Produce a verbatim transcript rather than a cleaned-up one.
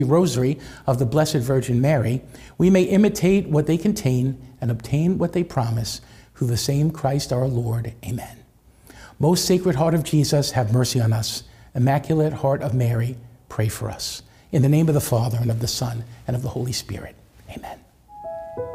Rosary of the Blessed Virgin Mary, we may imitate what they contain and obtain what they promise, through the same Christ our Lord. Amen. Most Sacred Heart of Jesus, have mercy on us. Immaculate Heart of Mary, pray for us. In the name of the Father, and of the Son, and of the Holy Spirit. Amen.